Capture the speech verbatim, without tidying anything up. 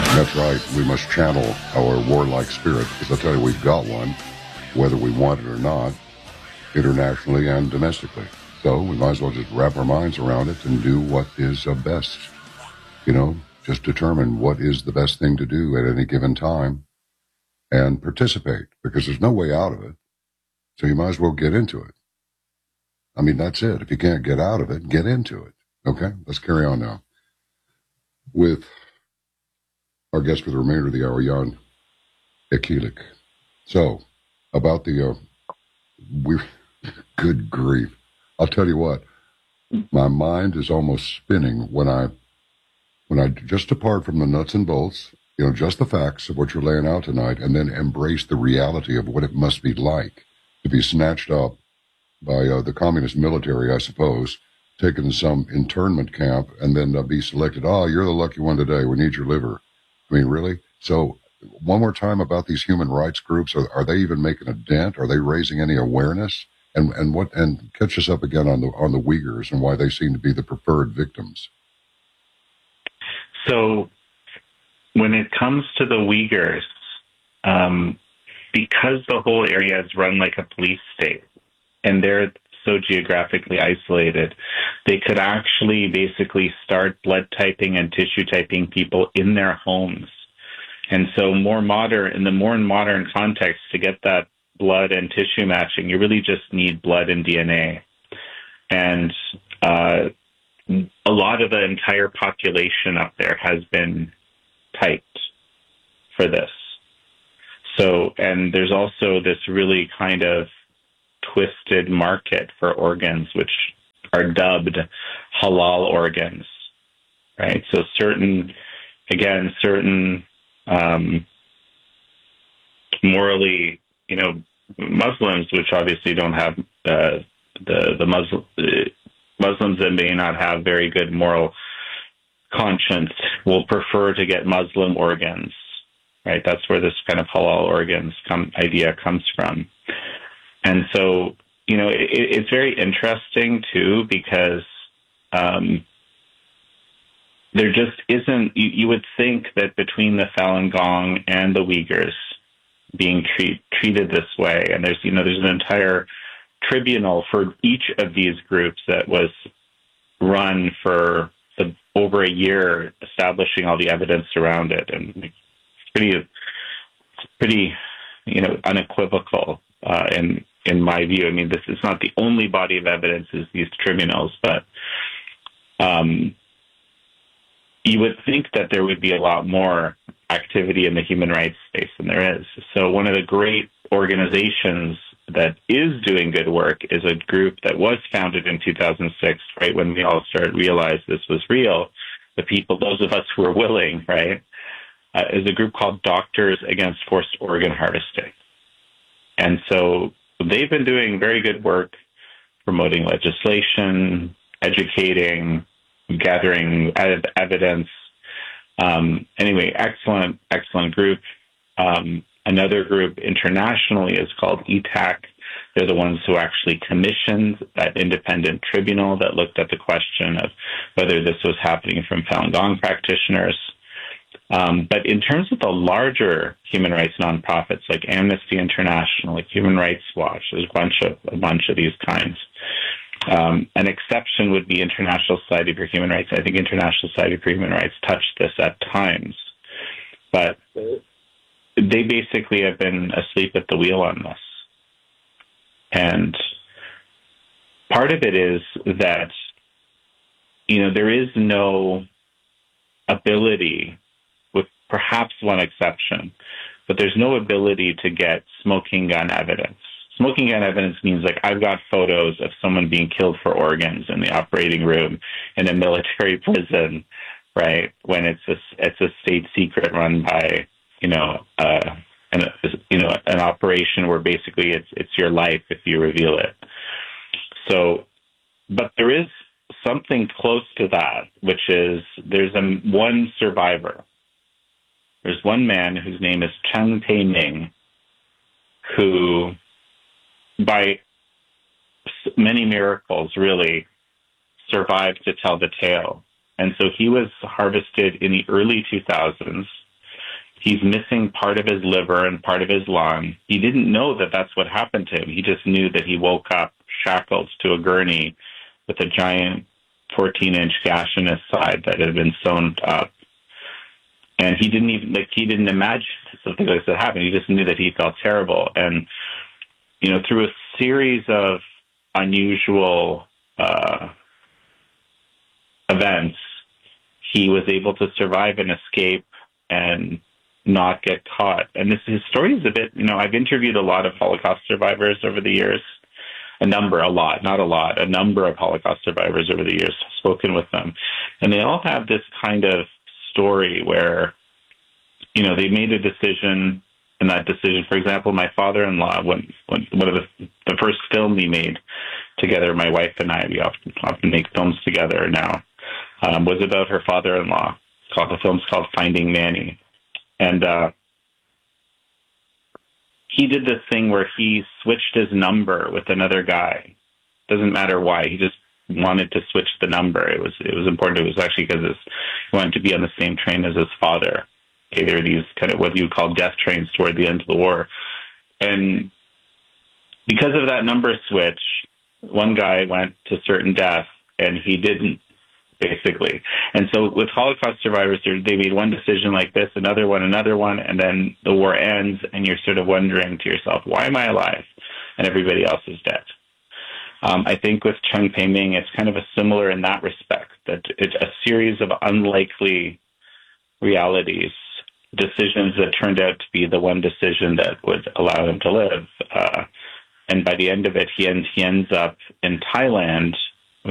That's right. We must channel our warlike spirit, because I tell you, we've got one, whether we want it or not, internationally and domestically. So we might as well just wrap our minds around it and do what is uh, best. You know, just determine what is the best thing to do at any given time and participate, because there's no way out of it. So you might as well get into it. I mean, that's it. If you can't get out of it, get into it. Okay, let's carry on now with our guest for the remainder of the hour, Jan Ekilik. So, about the, uh, we, good grief. I'll tell you what, my mind is almost spinning when I, when I just depart from the nuts and bolts, you know, just the facts of what you're laying out tonight, and then embrace the reality of what it must be like to be snatched up by uh, the communist military, I suppose, taken to some internment camp, and then uh, be selected. Oh, you're the lucky one today. We need your liver. I mean, really? So one more time about these human rights groups. Are, are they even making a dent? Are they raising any awareness? And and what? And catch us up again on the on the Uyghurs and why they seem to be the preferred victims. So when it comes to the Uyghurs, um, because the whole area is run like a police state, and they're so geographically isolated, they could actually basically start blood typing and tissue typing people in their homes. And so more modern, in the more modern context, to get that blood and tissue matching, you really just need blood and D N A. And uh, a lot of the entire population up there has been typed for this. So, and there's also this really kind of twisted market for organs, which are dubbed halal organs, right? So certain, again, certain um, morally, you know, Muslims, which obviously don't have uh, the the Muslim uh, Muslims that may not have very good moral conscience, will prefer to get Muslim organs, right? That's where this kind of halal organs come, idea comes from. And so, you know, it, it's very interesting, too, because um, there just isn't, you, you would think that between the Falun Gong and the Uyghurs being treat, treated this way, and there's, you know, there's an entire tribunal for each of these groups that was run for the, over a year, establishing all the evidence around it. And it's pretty, it's pretty, you know, unequivocal uh, in in my view. I mean, this is not the only body of evidence is these tribunals, but um, you would think that there would be a lot more activity in the human rights space than there is. So one of the great organizations that is doing good work is a group that was founded in two thousand six, right, when we all started to realize this was real. The people, those of us who are willing, right, uh, is a group called Doctors Against Forced Organ Harvesting. And so they've been doing very good work promoting legislation, educating, gathering evidence. Um, anyway, excellent, excellent group. Um, another group internationally is called E T A C. They're the ones who actually commissioned that independent tribunal that looked at the question of whether this was happening from Falun Gong practitioners. Um, but in terms of the larger human rights nonprofits like Amnesty International, like Human Rights Watch, there's a bunch of a bunch of these kinds. Um, an exception would be International Society for Human Rights. I think International Society for Human Rights touched this at times, but they basically have been asleep at the wheel on this. And part of it is that, you know, there is no ability, with perhaps one exception, but there's no ability to get smoking gun evidence. Smoking gun evidence means, like, I've got photos of someone being killed for organs in the operating room in a military prison, right? When it's a, it's a state secret run by, you know, uh, an, you know, an operation where basically it's it's your life if you reveal it. So, but there is something close to that, which is there's a, one survivor. There's one man whose name is Cheng Pei-ming, who, by many miracles, really survived to tell the tale. And so he was harvested in the early two thousands He's missing part of his liver and part of his lung. He didn't know that that's what happened to him. He just knew that he woke up shackled to a gurney with a giant fourteen-inch gash in his side that had been sewn up. And he didn't even, like, he didn't imagine something like that happened. He just knew that he felt terrible. And, you know, through a series of unusual uh, events, he was able to survive and escape and not get caught. And this his story is a bit, you know, I've interviewed a lot of Holocaust survivors over the years, a number, a lot, not a lot, a number of Holocaust survivors over the years, spoken with them. And they all have this kind of story where, you know, they made a decision, and that decision, for example, my father-in-law, when, when one of the, the first film we made together, my wife and I, we often, often make films together now, um, was about her father-in-law. It's called, the film's called Finding Manny. And uh, he did this thing where he switched his number with another guy. Doesn't matter why. He just wanted to switch the number. It was it was important. It was actually because he wanted to be on the same train as his father. Okay, there were these kind of what you would call death trains toward the end of the war. And because of that number switch, one guy went to certain death and he didn't, basically. And so with Holocaust survivors, they made one decision like this, another one, another one, and then the war ends and you're sort of wondering to yourself, why am I alive? And everybody else is dead. Um, I think with Cheng Pei-Ming, it's kind of a similar in that respect, that it's a series of unlikely realities, decisions that turned out to be the one decision that would allow him to live. Uh, and by the end of it, he ends, he ends up in Thailand